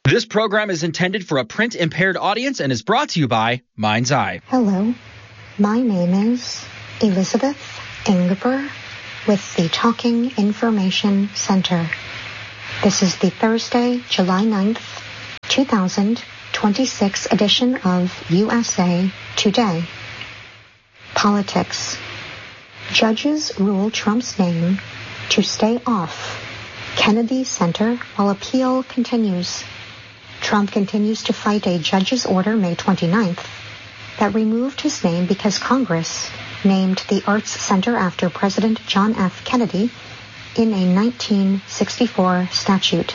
This program is intended for a print-impaired audience and is brought to you by Mind's Eye. Hello, my name is Elizabeth Ingber with the Talking Information Center. This is the Thursday, July 9th, 2026 edition of USA Today. Politics. Judges rule Trump's name to stay off Kennedy Center while appeal continues. Trump continues to fight a judge's order May 29th that removed his name because Congress named the Arts Center after President John F. Kennedy in a 1964 statute.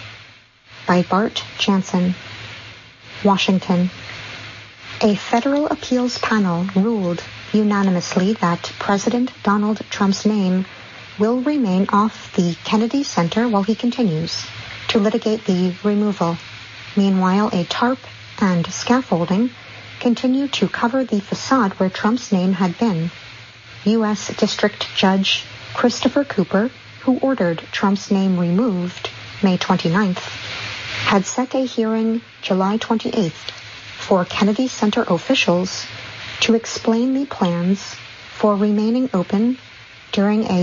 By Bart Jansen, Washington. A federal appeals panel ruled unanimously that President Donald Trump's name will remain off the Kennedy Center while he continues to litigate the removal. Meanwhile, a tarp and scaffolding continue to cover the facade where Trump's name had been. U.S. District Judge Christopher Cooper, who ordered Trump's name removed May 29th, had set a hearing July 28th for Kennedy Center officials to explain the plans for remaining open during a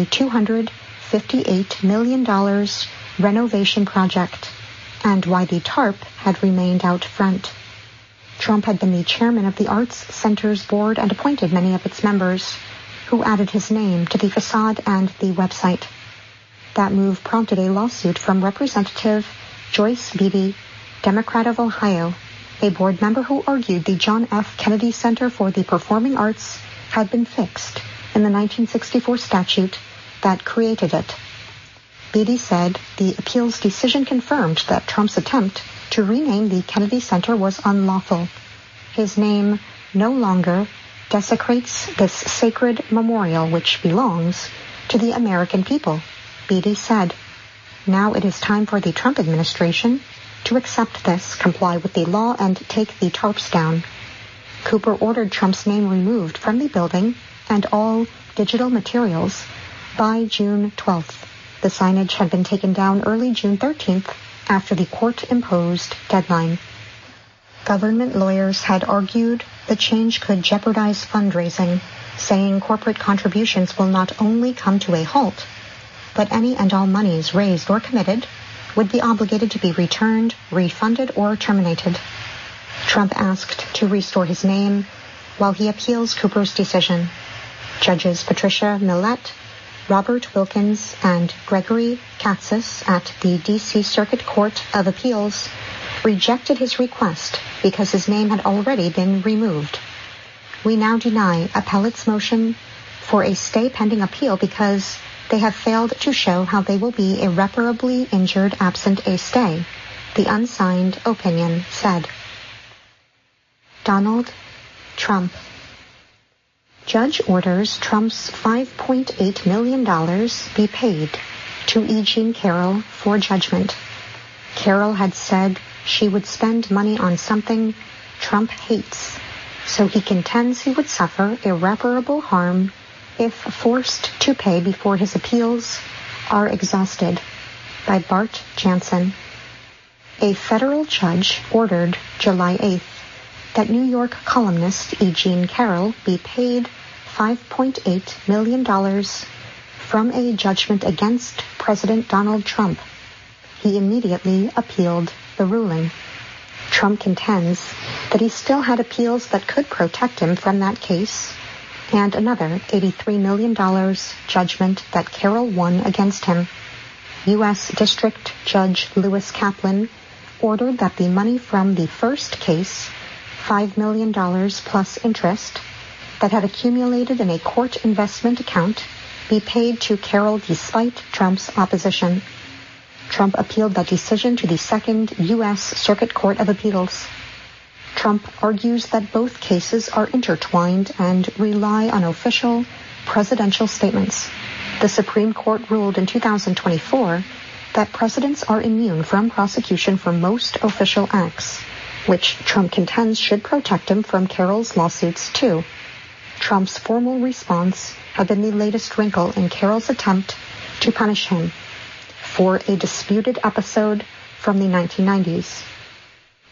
$258 million renovation project and why the tarp had remained out front. Trump had been the chairman of the Arts Center's board and appointed many of its members, who added his name to the facade and the website. That move prompted a lawsuit from Representative Joyce Beatty, Democrat of Ohio, a board member who argued the John F. Kennedy Center for the Performing Arts had been fixed in the 1964 statute that created it. Beatty said the appeals decision confirmed that Trump's attempt to rename the Kennedy Center was unlawful. His name no longer desecrates this sacred memorial which belongs to the American people, Beatty said. Now it is time for the Trump administration to accept this, comply with the law, and take the tarps down. Cooper ordered Trump's name removed from the building and all digital materials by June 12th. The signage had been taken down early June 13th after the court-imposed deadline. Government lawyers had argued the change could jeopardize fundraising, saying corporate contributions will not only come to a halt, but any and all monies raised or committed would be obligated to be returned, refunded, or terminated. Trump asked to restore his name while he appeals Cooper's decision. Judges Patricia Millett, Robert Wilkins, and Gregory Katsas at the D.C. Circuit Court of Appeals rejected his request because his name had already been removed. We now deny appellate's motion for a stay pending appeal because they have failed to show how they will be irreparably injured absent a stay, the unsigned opinion said. Donald Trump. Judge orders Trump's $5.8 million be paid to E. Jean Carroll for judgment. Carroll had said she would spend money on something Trump hates, so he contends he would suffer irreparable harm if forced to pay before his appeals are exhausted. By Bart Jansen. A federal judge ordered July 8th that New York columnist E. Jean Carroll be paid $5.8 million from a judgment against President Donald Trump. He immediately appealed the ruling. Trump contends that he still had appeals that could protect him from that case, and another $83 million judgment that Carroll won against him. U.S. District Judge Lewis Kaplan ordered that the money from the first case, $5 million plus interest, that had accumulated in a court investment account, be paid to Carroll despite Trump's opposition. Trump appealed that decision to the Second U.S. Circuit Court of Appeals. Trump argues that both cases are intertwined and rely on official presidential statements. The Supreme Court ruled in 2024 that presidents are immune from prosecution for most official acts, which Trump contends should protect him from Carroll's lawsuits too. Trump's formal response had been the latest wrinkle in Carroll's attempt to punish him for a disputed episode from the 1990s.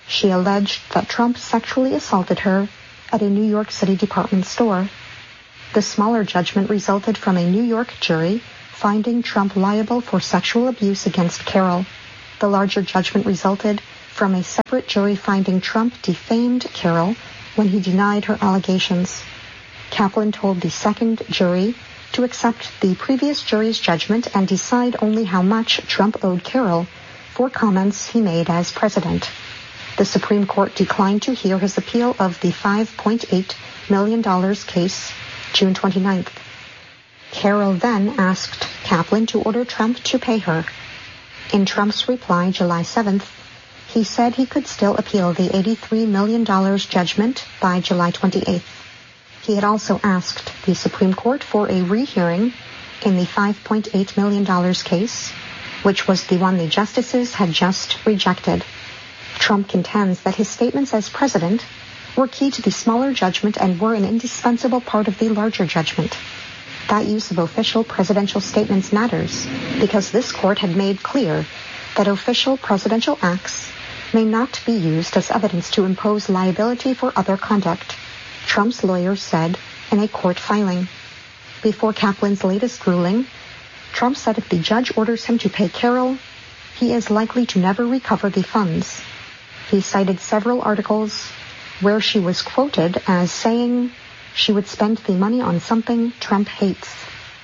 She alleged that Trump sexually assaulted her at a New York City department store. The smaller judgment resulted from a New York jury finding Trump liable for sexual abuse against Carroll. The larger judgment resulted from a separate jury finding Trump defamed Carroll when he denied her allegations. Kaplan told the second jury to accept the previous jury's judgment and decide only how much Trump owed Carroll for comments he made as president. The Supreme Court declined to hear his appeal of the $5.8 million case June 29th. Carroll then asked Kaplan to order Trump to pay her. In Trump's reply July 7th, he said he could still appeal the $83 million judgment by July 28th. He had also asked the Supreme Court for a rehearing in the $5.8 million case, which was the one the justices had just rejected. Trump contends that his statements as president were key to the smaller judgment and were an indispensable part of the larger judgment. That use of official presidential statements matters because this court had made clear that official presidential acts may not be used as evidence to impose liability for other conduct, Trump's lawyers said in a court filing. Before Kaplan's latest ruling, Trump said if the judge orders him to pay Carroll, he is likely to never recover the funds. He cited several articles where she was quoted as saying she would spend the money on something Trump hates.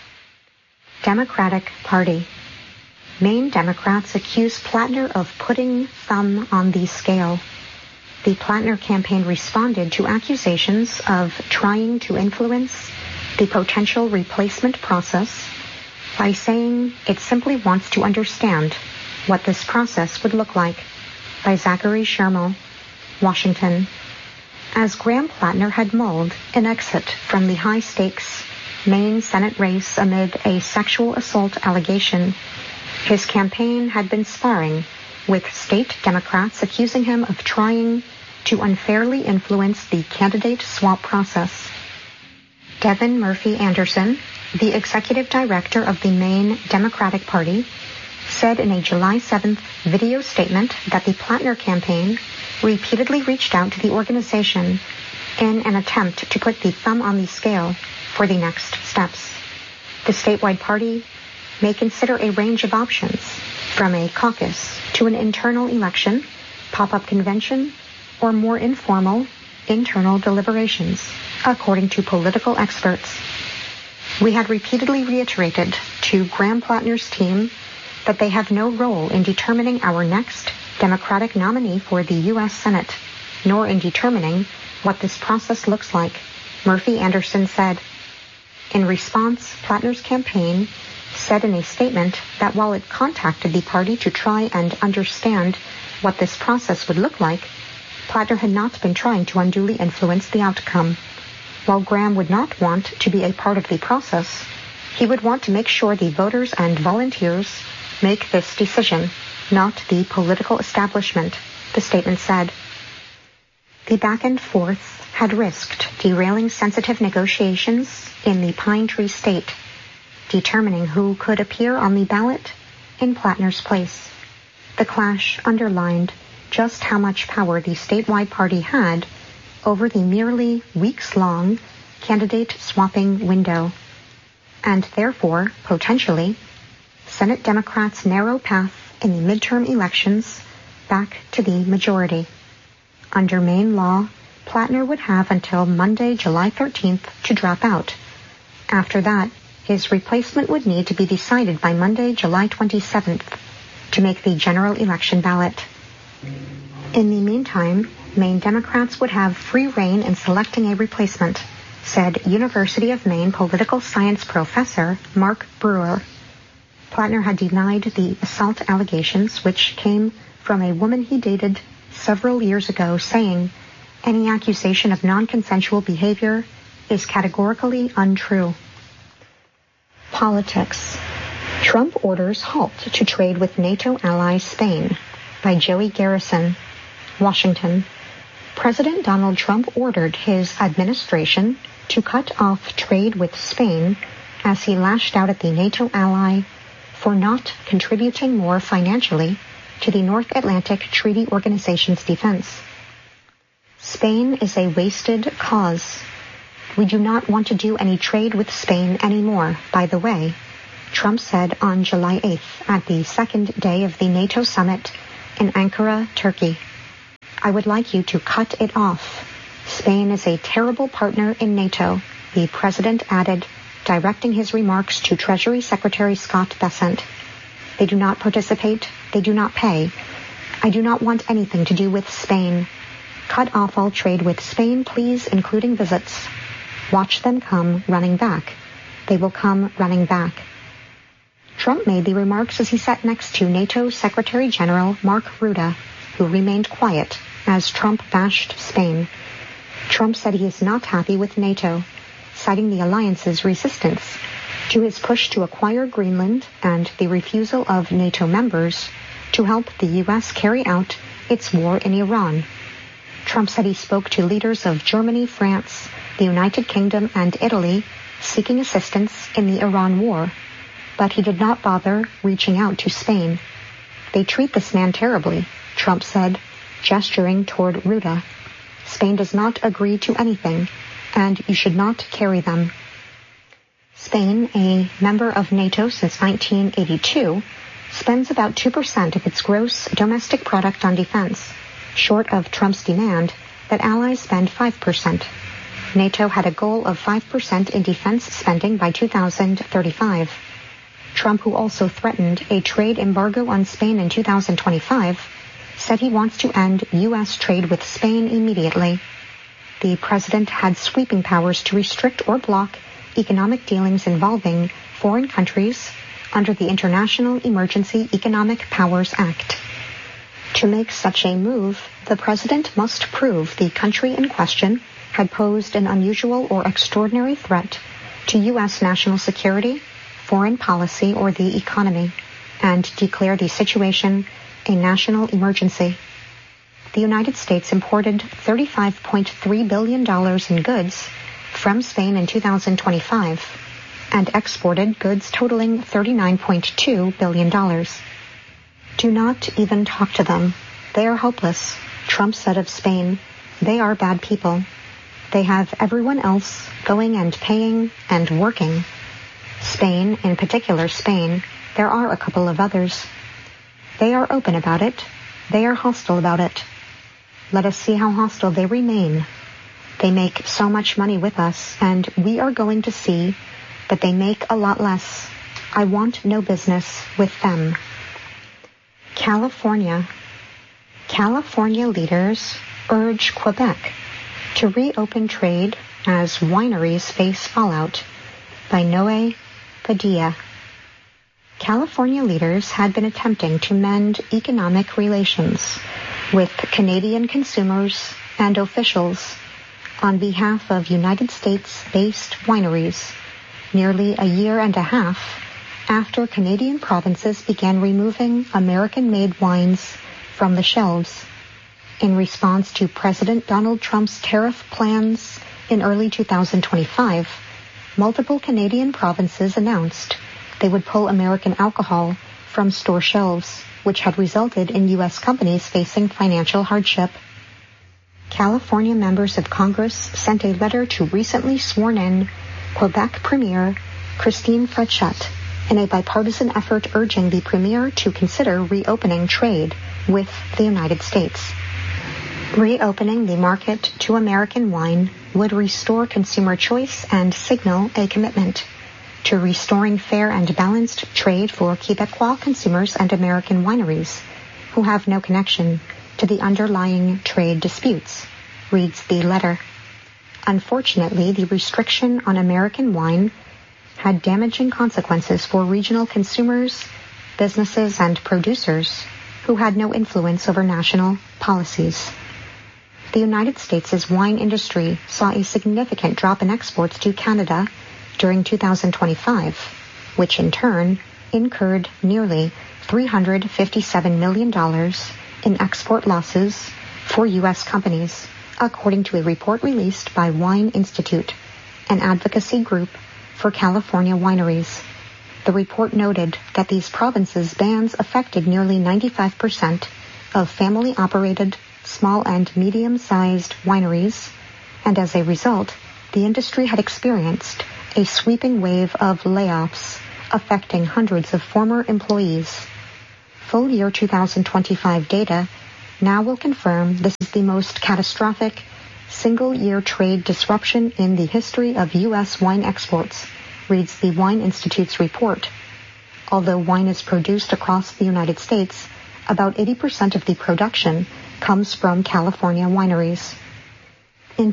Democratic Party. Maine Democrats accuse Plattner of putting thumb on the scale. The Plattner campaign responded to accusations of trying to influence the potential replacement process by saying it simply wants to understand what this process would look like. By Zachary Shermill, Washington. As Graham Plattner had mulled an exit from the high-stakes Maine Senate race amid a sexual assault allegation, his campaign had been sparring with state Democrats accusing him of trying to unfairly influence the candidate swap process. Devin Murphy Anderson, the executive director of the Maine Democratic Party, said in a July 7th video statement that the Plattner campaign repeatedly reached out to the organization in an attempt to put the thumb on the scale for the next steps. The statewide party may consider a range of options, from a caucus to an internal election, pop-up convention, or more informal internal deliberations, according to political experts. We had repeatedly reiterated to Graham Plattner's team that they have no role in determining our next Democratic nominee for the U.S. Senate, nor in determining what this process looks like, Murphy Anderson said. In response, Plattner's campaign said in a statement that while it contacted the party to try and understand what this process would look like, Plattner had not been trying to unduly influence the outcome. While Graham would not want to be a part of the process, he would want to make sure the voters and volunteers make this decision, not the political establishment, the statement said. The back and forth had risked derailing sensitive negotiations in the Pine Tree State, determining who could appear on the ballot in Plattner's place. The clash underlined just how much power the statewide party had over the merely weeks-long candidate swapping window, and therefore, potentially, Senate Democrats' narrow path in the midterm elections back to the majority. Under Maine law, Plattner would have until Monday, July 13th to drop out. After that, his replacement would need to be decided by Monday, July 27th to make the general election ballot. In the meantime, Maine Democrats would have free rein in selecting a replacement, said University of Maine political science professor Mark Brewer. Plattner had denied the assault allegations, which came from a woman he dated several years ago, saying any accusation of non-consensual behavior is categorically untrue. Politics. Trump orders halt to trade with NATO ally Spain, by Joey Garrison, Washington. President Donald Trump ordered his administration to cut off trade with Spain as he lashed out at the NATO ally for not contributing more financially to the North Atlantic Treaty Organization's defense. Spain is a wasted cause. We do not want to do any trade with Spain anymore, by the way, Trump said on July 8th at the second day of the NATO summit in Ankara, Turkey. I would like you to cut it off. Spain is a terrible partner in NATO, the president added, directing his remarks to Treasury Secretary Scott Bessent. They do not participate. They do not pay. I do not want anything to do with Spain. Cut off all trade with Spain, please, including visits. Watch them come running back. They will come running back. Trump made the remarks as he sat next to NATO Secretary General Mark Rutte, who remained quiet as Trump bashed Spain. Trump said he is not happy with NATO, citing the alliance's resistance to his push to acquire Greenland and the refusal of NATO members to help the U.S. carry out its war in Iran. Trump said he spoke to leaders of Germany, France, the United Kingdom, and Italy seeking assistance in the Iran war, but he did not bother reaching out to Spain. They treat this man terribly, Trump said, gesturing toward Rutte. Spain does not agree to anything, and you should not carry them. Spain, a member of NATO since 1982, spends about 2% of its gross domestic product on defense, short of Trump's demand that allies spend 5%. NATO had a goal of 5% in defense spending by 2035. Trump, who also threatened a trade embargo on Spain in 2025, said he wants to end U.S. trade with Spain immediately. The president had sweeping powers to restrict or block economic dealings involving foreign countries under the International Emergency Economic Powers Act. To make such a move, the president must prove the country in question had posed an unusual or extraordinary threat to U.S. national security, foreign policy, or the economy, and declare the situation a national emergency. The United States imported $35.3 billion in goods from Spain in 2025 and exported goods totaling $39.2 billion. Do not even talk to them. They are hopeless, Trump said of Spain. They are bad people. They have everyone else going and paying and working. Spain, in particular Spain, there are a couple of others. They are open about it. They are hostile about it. Let us see how hostile they remain. They make so much money with us, and we are going to see that they make a lot less. I want no business with them. California. California leaders urge Quebec to reopen trade as wineries face fallout, by Noe Padilla. California leaders had been attempting to mend economic relations with Canadian consumers and officials on behalf of United States-based wineries nearly a year and a half after Canadian provinces began removing American-made wines from the shelves. In response to President Donald Trump's tariff plans in early 2025, multiple Canadian provinces announced they would pull American alcohol from store shelves, which had resulted in U.S. companies facing financial hardship. California members of Congress sent a letter to recently sworn-in Quebec Premier Christine Frechette in a bipartisan effort urging the Premier to consider reopening trade with the United States. Reopening the market to American wine would restore consumer choice and signal a commitment to restoring fair and balanced trade for Quebecois consumers and American wineries, who have no connection to the underlying trade disputes, reads the letter. Unfortunately, the restriction on American wine had damaging consequences for regional consumers, businesses, and producers who had no influence over national policies. The United States' wine industry saw a significant drop in exports to Canada during 2025, which in turn incurred nearly $357 million in export losses for U.S. companies, according to a report released by Wine Institute, an advocacy group for California wineries. The the report noted that these provinces' bans affected nearly 95% of family-operated, small and medium-sized wineries, and as a result, the industry had experienced a sweeping wave of layoffs affecting hundreds of former employees. Full year 2025 data now will confirm this is the most catastrophic single-year trade disruption in the history of U.S. wine exports, reads the Wine Institute's report. Although wine is produced across the United States, about 80% of the production comes from California wineries. In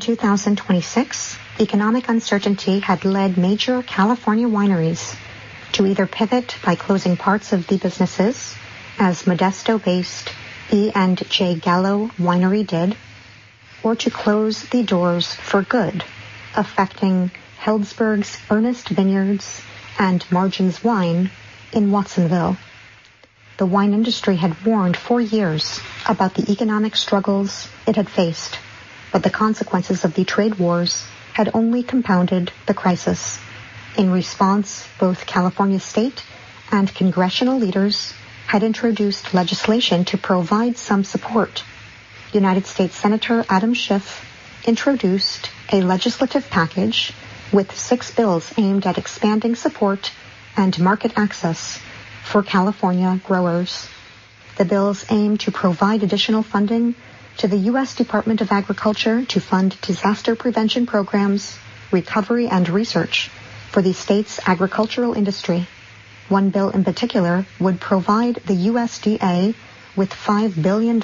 2026, economic uncertainty had led major California wineries to either pivot by closing parts of the businesses, as Modesto-based E&J Gallo Winery did, or to close the doors for good, affecting Healdsburg's Ernest Vineyards and Margins Wine in Watsonville. The wine industry had warned for years about the economic struggles it had faced, but the consequences of the trade wars had only compounded the crisis. In response, both California state and congressional leaders had introduced legislation to provide some support. United States Senator Adam Schiff introduced a legislative package with 6 bills aimed at expanding support and market access for California growers. The bills aim to provide additional funding to the U.S. Department of Agriculture to fund disaster prevention programs, recovery, and research for the state's agricultural industry. One bill in particular would provide the USDA with $5 billion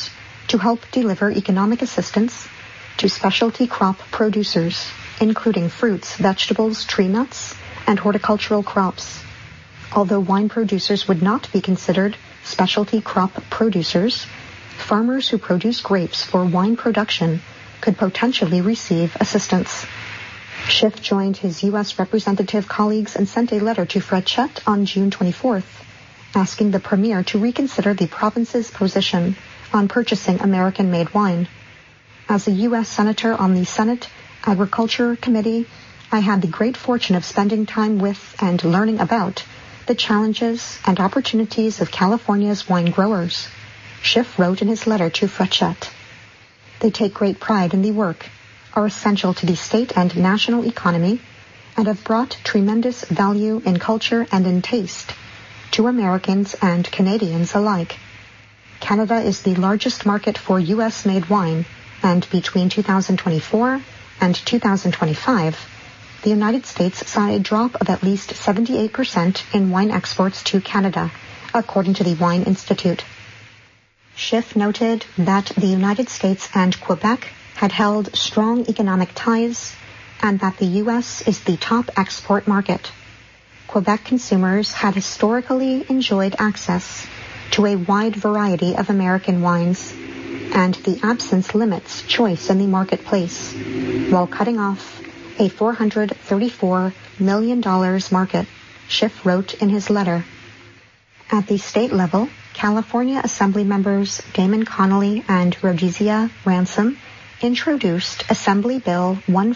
to help deliver economic assistance to specialty crop producers, including fruits, vegetables, tree nuts, and horticultural crops. Although wine producers would not be considered specialty crop producers, farmers who produce grapes for wine production could potentially receive assistance. Schiff joined his U.S. representative colleagues and sent a letter to Fred Chet on June 24th, asking the premier to reconsider the province's position on purchasing American-made wine. As a U.S. Senator on the Senate Agriculture Committee, I had the great fortune of spending time with and learning about the challenges and opportunities of California's wine growers, Schiff wrote in his letter to Fred Chet. They take great pride in the work, are essential to the state and national economy, and have brought tremendous value in culture and in taste to Americans and Canadians alike. Canada is the largest market for U.S.-made wine, and between 2024 and 2025, the United States saw a drop of at least 78% in wine exports to Canada, according to the Wine Institute. Schiff noted that the United States and Quebec had held strong economic ties and that the U.S. is the top export market. Quebec consumers had historically enjoyed access to a wide variety of American wines, and the absence limits choice in the marketplace, while cutting off a $434 million market, Schiff wrote in his letter. At the state level, California Assembly members Damon Connolly and Rhodesia Ransom introduced Assembly Bill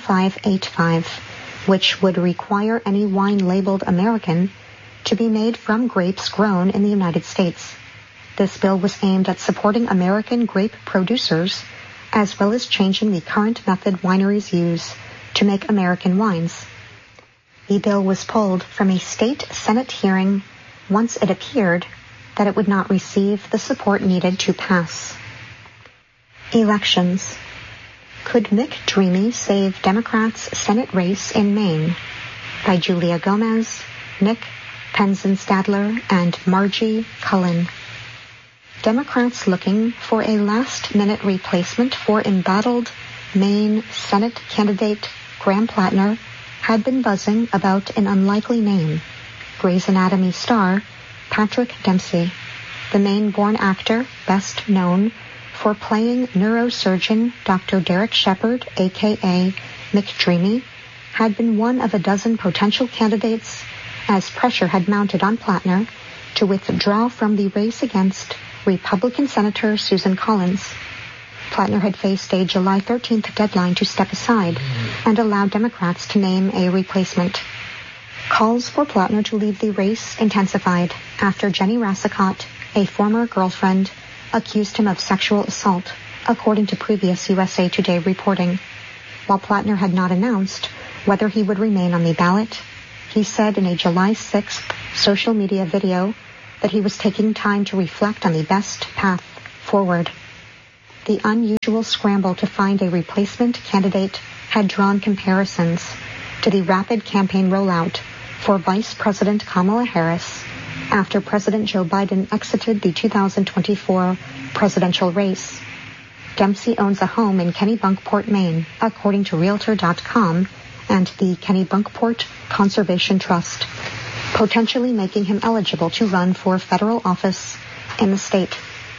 1585, which would require any wine labeled American to be made from grapes grown in the United States. This bill was aimed at supporting American grape producers, as well as changing the current method wineries use to make American wines. The bill was pulled from a state Senate hearing once it appeared that it would not receive the support needed to pass. Elections. Could Mick Dreamy save Democrats' Senate race in Maine? By Julia Gomez, Nick Penzen-Stadler, and Margie Cullen. Democrats looking for a last-minute replacement for embattled Maine Senate candidate Graham Plattner had been buzzing about an unlikely name, Grey's Anatomy star Patrick Dempsey. The Maine-born actor, best known for playing neurosurgeon Dr. Derek Shepard, a.k.a. Mick Dreamy, had been one of a dozen potential candidates as pressure had mounted on Plattner to withdraw from the race against Republican Senator Susan Collins. Plattner had faced a July 13th deadline to step aside and allow Democrats to name a replacement. Calls for Plattner to leave the race intensified after Jenny Rassicot, a former girlfriend, accused him of sexual assault, according to previous USA Today reporting. While Plattner had not announced whether he would remain on the ballot, he said in a July 6th social media video that he was taking time to reflect on the best path forward. The unusual scramble to find a replacement candidate had drawn comparisons to the rapid campaign rollout for Vice President Kamala Harris after President Joe Biden exited the 2024 presidential race. Dempsey owns a home in Kennebunkport, Maine, according to Realtor.com and the Kennebunkport Conservation Trust, potentially making him eligible to run for federal office in the state.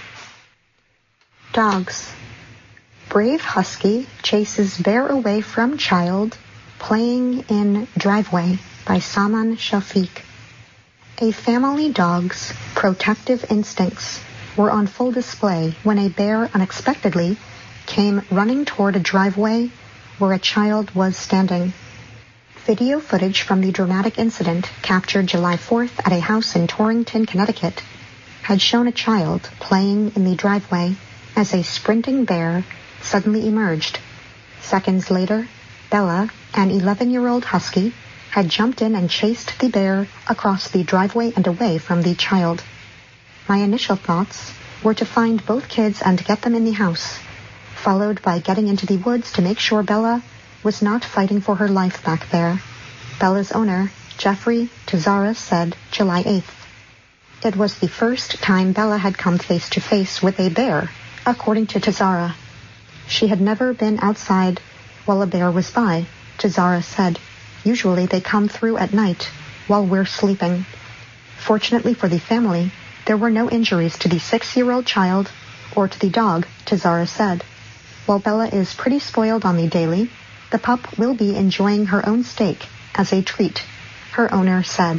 Dogs. Brave husky chases bear away from child playing in driveway by Saman Shafiq. A family dog's protective instincts were on full display when a bear unexpectedly came running toward a driveway where a child was standing. Video footage from the dramatic incident captured July 4th at a house in Torrington, Connecticut, had shown a child playing in the driveway as a sprinting bear suddenly emerged. Seconds later, Bella, an 11-year-old husky, had jumped in and chased the bear across the driveway and away from the child. My initial thoughts were to find both kids and get them in the house, followed by getting into the woods to make sure Bella was not fighting for her life back there, Bella's owner, Jeffrey Tazara, said July 8th. It was the first time Bella had come face-to-face with a bear, according to Tazara. She had never been outside while a bear was by, Tazara said. Usually they come through at night while we're sleeping. Fortunately for the family, there were no injuries to the 6-year-old child or to the dog, Tazara said. While Bella is pretty spoiled on the daily, the pup will be enjoying her own steak as a treat, her owner said.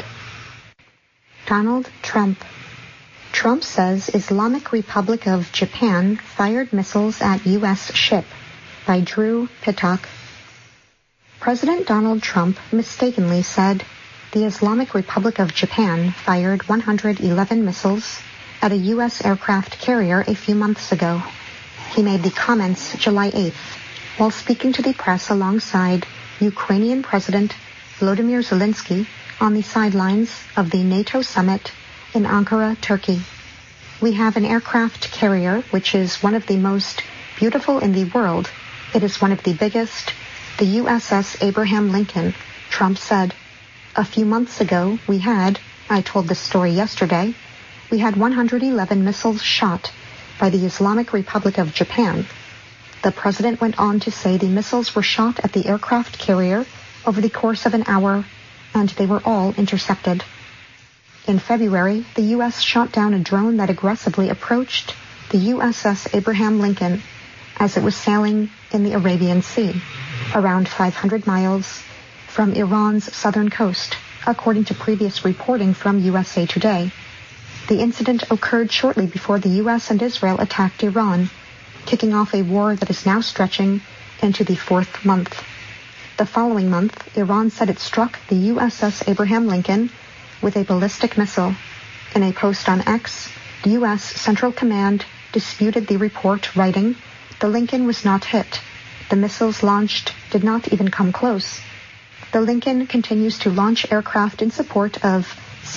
Donald Trump. Trump says Islamic Republic of Japan fired missiles at U.S. ship, by Drew Pittock. President Donald Trump mistakenly said the Islamic Republic of Japan fired 111 missiles at a U.S. aircraft carrier a few months ago. He made the comments July 8th while speaking to the press alongside Ukrainian President Volodymyr Zelensky on the sidelines of the NATO summit in Ankara, Turkey. We have an aircraft carrier which is one of the most beautiful in the world. It is one of the biggest, the USS Abraham Lincoln, Trump said. A few months ago, I told this story yesterday, we had 111 missiles shot by the Islamic Republic of Japan. The president went on to say the missiles were shot at the aircraft carrier over the course of an hour, and they were all intercepted. In February, the U.S. shot down a drone that aggressively approached the USS Abraham Lincoln as it was sailing in the Arabian Sea, around 500 miles from Iran's southern coast, according to previous reporting from USA Today. The incident occurred shortly before the U.S. and Israel attacked Iran, kicking off a war that is now stretching into the 4th month. The following month, Iran said it struck the USS Abraham Lincoln with a ballistic missile. In a post on X, the U.S. Central Command disputed the report, writing, "The Lincoln was not hit. The missiles launched did not even come close." The Lincoln continues to launch aircraft in support of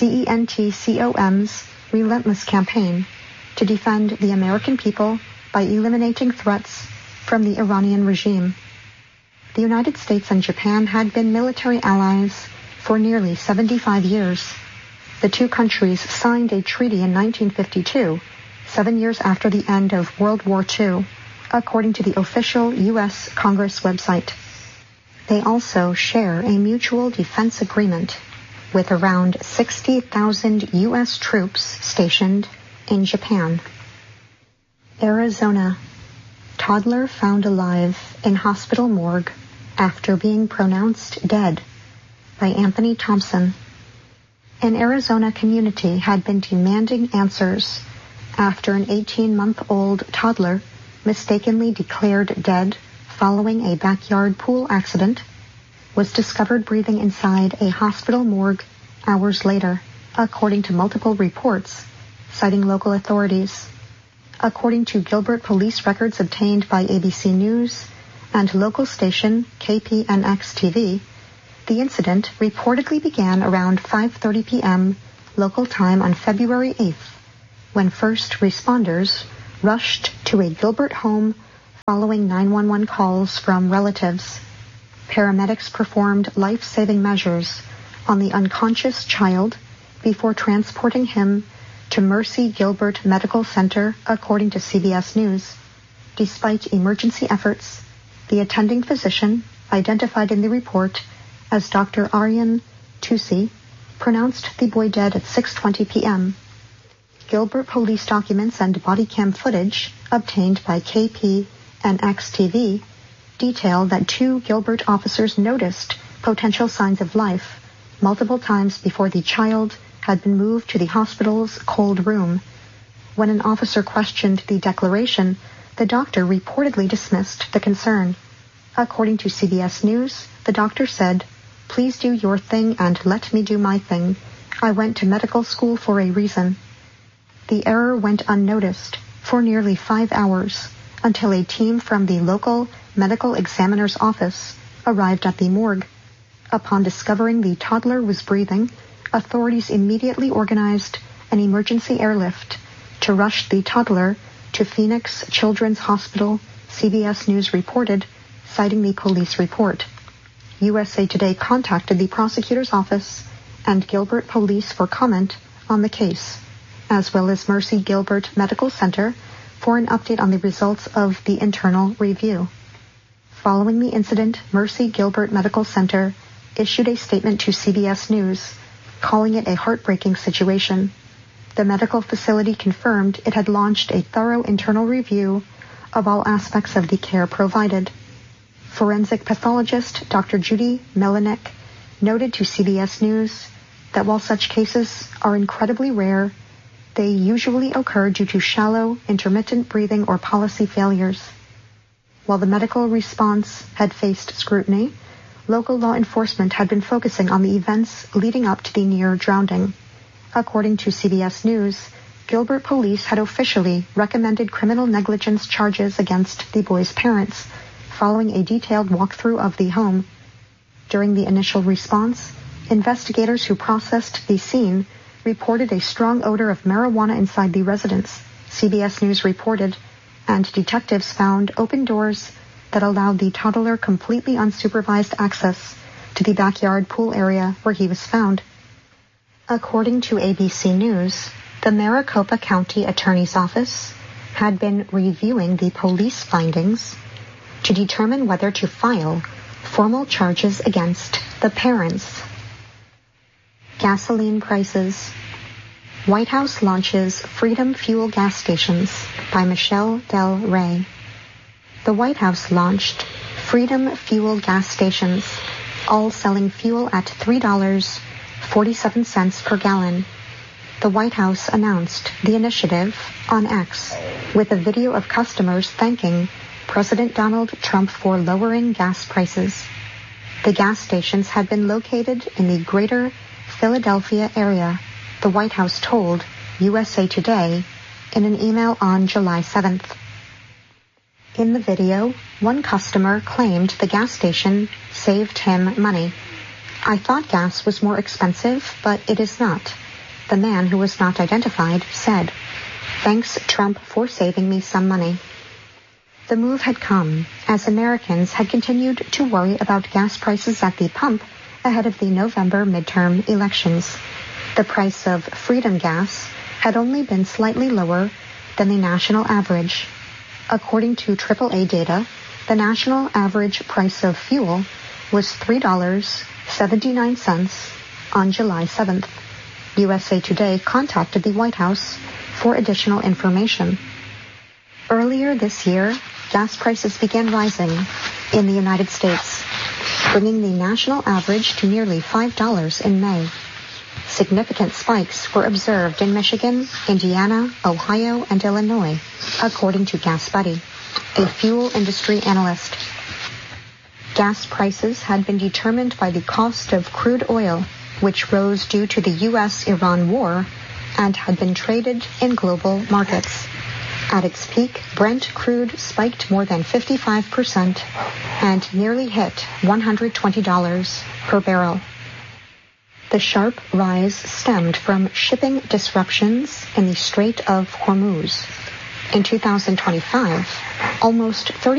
CENTCOM's relentless campaign to defend the American people by eliminating threats from the Iranian regime. The United States and Japan had been military allies for nearly 75 years. The two countries signed a treaty in 1952, 7 years after the end of World War II, according to the official U.S. Congress website. They also share a mutual defense agreement with around 60,000 U.S. troops stationed in Japan. Arizona. Toddler found alive in hospital morgue after being pronounced dead, by Anthony Thompson. An Arizona community had been demanding answers after an 18-month-old toddler mistakenly declared dead following a backyard pool accident was discovered breathing inside a hospital morgue hours later, according to multiple reports, citing local authorities. According to Gilbert police records obtained by ABC News and local station KPNX-TV, the incident reportedly began around 5:30 p.m. local time on February 8th, when first responders rushed to a Gilbert home following 911 calls from relatives. Paramedics performed life-saving measures on the unconscious child before transporting him to Mercy Gilbert Medical Center, according to CBS News. Despite emergency efforts, the attending physician, identified in the report as Dr. Aryan Tusi, pronounced the boy dead at 6:20 p.m. Gilbert police documents and body cam footage obtained by KPNX-TV detail that 2 Gilbert officers noticed potential signs of life multiple times before the child had been moved to the hospital's cold room. When an officer questioned the declaration, the doctor reportedly dismissed the concern. According to CBS News, the doctor said, "Please do your thing and let me do my thing. I went to medical school for a reason." The error went unnoticed for nearly 5 hours until a team from the local medical examiner's office arrived at the morgue. Upon discovering the toddler was breathing, authorities immediately organized an emergency airlift to rush the toddler to Phoenix Children's Hospital, CBS News reported, citing the police report. USA Today contacted the prosecutor's office and Gilbert Police for comment on the case, as well as Mercy Gilbert Medical Center for an update on the results of the internal review. Following the incident, Mercy Gilbert Medical Center issued a statement to CBS News, calling it a heartbreaking situation. The medical facility confirmed it had launched a thorough internal review of all aspects of the care provided. Forensic pathologist Dr. Judy Melinek noted to CBS News that while such cases are incredibly rare, they usually occur due to shallow, intermittent breathing or policy failures. While the medical response had faced scrutiny, local law enforcement had been focusing on the events leading up to the near drowning. According to CBS News, Gilbert Police had officially recommended criminal negligence charges against the boy's parents, following a detailed walkthrough of the home. During the initial response, investigators who processed the scene reported a strong odor of marijuana inside the residence, CBS News reported, and detectives found open doors that allowed the toddler completely unsupervised access to the backyard pool area where he was found. According to ABC News, the Maricopa County Attorney's Office had been reviewing the police findings to determine whether to file formal charges against the parents. Gasoline prices. White House launches Freedom Fuel gas stations by Michelle Del Rey. The White House launched Freedom Fuel gas stations, all selling fuel at $3.47 per gallon. The White House announced the initiative on X with a video of customers thanking President Donald Trump for lowering gas prices. The gas stations had been located in the greater Philadelphia area, the White House told USA Today in an email on July 7th. In the video, one customer claimed the gas station saved him money. "I thought gas was more expensive, but it is not," the man, who was not identified, said. "Thanks, Trump, for saving me some money." The move had come as Americans had continued to worry about gas prices at the pump ahead of the November midterm elections. The price of Freedom gas had only been slightly lower than the national average. According to AAA data, the national average price of fuel was $3.79 on July 7th. USA Today contacted the White House for additional information. Earlier this year, gas prices began rising in the United States, bringing the national average to nearly $5 in May. Significant spikes were observed in Michigan, Indiana, Ohio, and Illinois, according to GasBuddy, a fuel industry analyst. Gas prices had been determined by the cost of crude oil, which rose due to the U.S.-Iran war and had been traded in global markets. At its peak, Brent crude spiked more than 55% and nearly hit $120 per barrel. The sharp rise stemmed from shipping disruptions in the Strait of Hormuz. In 2025, almost 30